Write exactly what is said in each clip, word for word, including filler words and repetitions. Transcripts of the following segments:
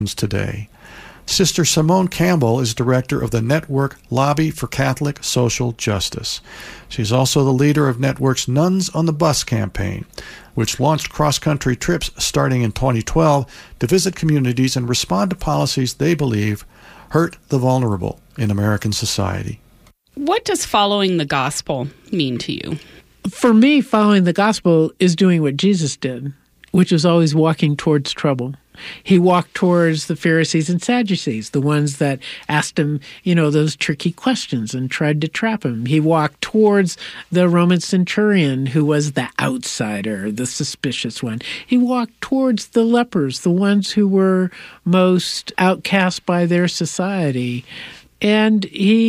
today. Sister Simone Campbell is director of the Network Lobby for Catholic Social Justice. She's also the leader of Network's Nuns on the Bus campaign, which launched cross-country trips starting in twenty twelve to visit communities and respond to policies they believe hurt the vulnerable in American society. What does following the gospel mean to you? For me, following the gospel is doing what Jesus did, which is always walking towards trouble. He walked towards the Pharisees and Sadducees, the ones that asked him, you know, those tricky questions and tried to trap him. He walked towards the Roman centurion, who was the outsider, the suspicious one. He walked towards the lepers, the ones who were most outcast by their society. And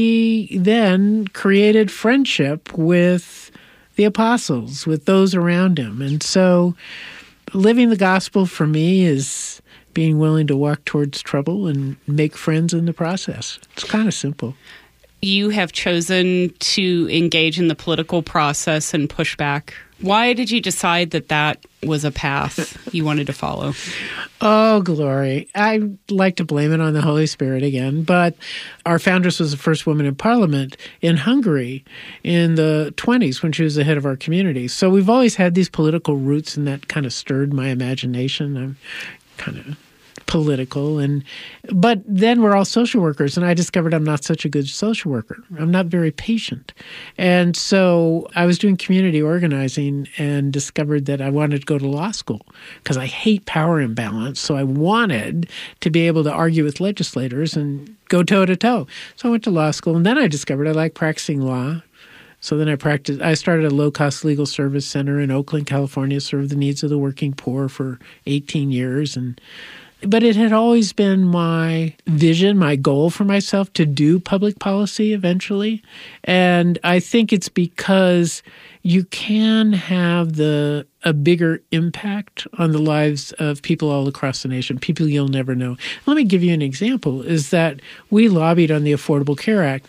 he then created friendship with the apostles, with those around him. And so living the gospel for me is being willing to walk towards trouble and make friends in the process. It's kind of simple. You have chosen to engage in the political process and push back. Why did you decide that that was a path you wanted to follow? Oh, glory. I like to blame it on the Holy Spirit again, but our foundress was the first woman in parliament in Hungary in the twenties when she was the head of our community. So we've always had these political roots, and that kind of stirred my imagination. I'm kind of political. and But then we're all social workers, and I discovered I'm not such a good social worker. I'm not very patient. And so I was doing community organizing and discovered that I wanted to go to law school because I hate power imbalance. So I wanted to be able to argue with legislators and go toe-to-toe. So I went to law school, and then I discovered I like practicing law. So then I practiced. I started a low-cost legal service center in Oakland, California, served the needs of the working poor for eighteen years, and But it had always been my vision, my goal for myself to do public policy eventually. And I think it's because you can have the a bigger impact on the lives of people all across the nation, people you'll never know. Let me give you an example, is that we lobbied on the Affordable Care Act.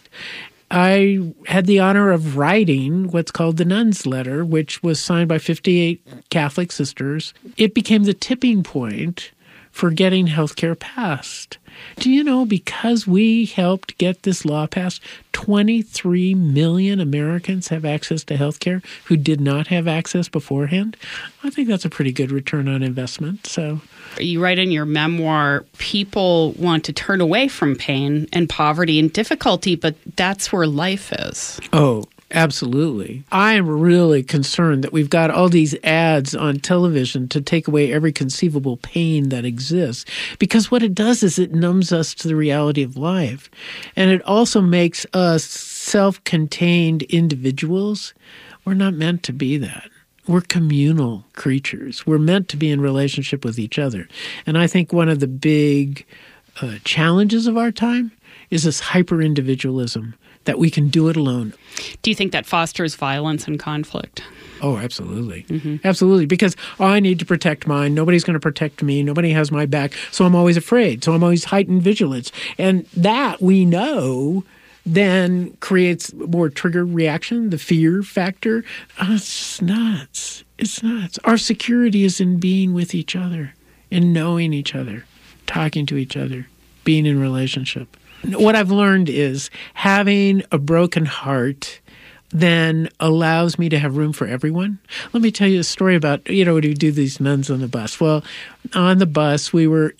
I had the honor of writing what's called the Nuns Letter, which was signed by fifty-eight Catholic sisters. It became the tipping point for getting health care passed. Do you know, because we helped get this law passed, twenty-three million Americans have access to health care who did not have access beforehand? I think that's a pretty good return on investment. So, you write in your memoir, people want to turn away from pain and poverty and difficulty, but that's where life is. Oh, absolutely. I am really concerned that we've got all these ads on television to take away every conceivable pain that exists, because what it does is it numbs us to the reality of life. And it also makes us self-contained individuals. We're not meant to be that. We're communal creatures. We're meant to be in relationship with each other. And I think one of the big uh, challenges of our time is this hyper-individualism, that we can do it alone. Do you think that fosters violence and conflict? Oh, absolutely. Mm-hmm. Absolutely. Because oh, I need to protect mine. Nobody's going to protect me. Nobody has my back. So I'm always afraid. So I'm always heightened vigilance. And that, we know, then creates more trigger reaction, the fear factor. Oh, it's nuts. It's nuts. Our security is in being with each other, in knowing each other, talking to each other, being in relationship. What I've learned is having a broken heart then allows me to have room for everyone. Let me tell you a story about, you know, when we do these nuns on the bus. Well, on the bus, we were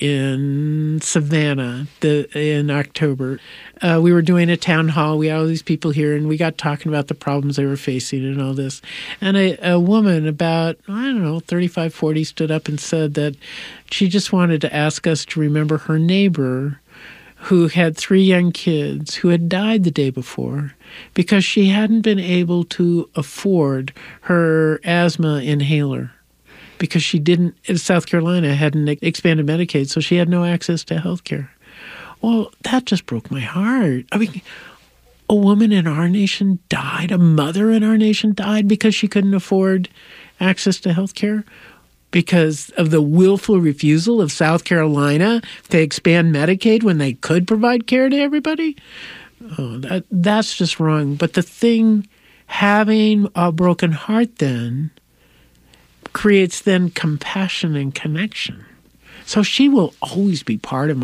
in Savannah the, in October. Uh, we were doing a town hall. We had all these people here, and we got talking about the problems they were facing and all this. And a, a woman about, I don't know, thirty-five, forty stood up and said that she just wanted to ask us to remember her neighbor who had three young kids who had died the day before because she hadn't been able to afford her asthma inhaler because she didn't, South Carolina hadn't expanded Medicaid, so she had no access to health care. Well, that just broke my heart. I mean, a woman in our nation died, a mother in our nation died because she couldn't afford access to health care, because of the willful refusal of South Carolina to expand Medicaid when they could provide care to everybody. Oh, that that's just wrong. But the thing, having a broken heart then, creates then compassion and connection. So she will always be part of